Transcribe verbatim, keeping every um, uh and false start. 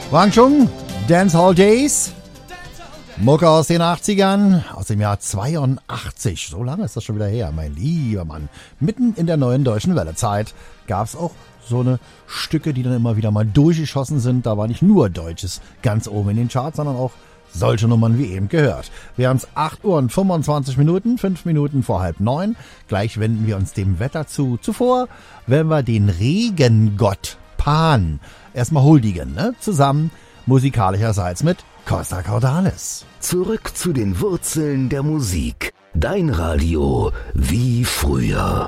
Wang Chung, Dancehall Days. Mucke aus den achtzigern, aus dem Jahr zweiundachtzig. So lange ist das schon wieder her, mein lieber Mann. Mitten in der neuen deutschen Wellezeit gab es auch so eine Stücke, die dann immer wieder mal durchgeschossen sind. Da war nicht nur Deutsches ganz oben in den Charts, sondern auch solche Nummern wie eben gehört. Wir haben es acht Uhr und fünfundzwanzig Minuten, fünf Minuten vor halb neun. Gleich wenden wir uns dem Wetter zu. Zuvor werden wir den Regengott Pan erstmal huldigen, ne? Zusammen musikalischerseits mit Costa Cordalis. Zurück zu den Wurzeln der Musik. Dein Radio wie früher.